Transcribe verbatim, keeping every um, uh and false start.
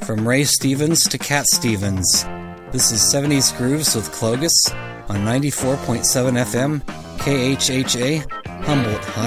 From Ray Stevens to Cat Stevens, this is seventies Grooves with Clogus on ninety-four point seven F M, K H H A, Humboldt, Hot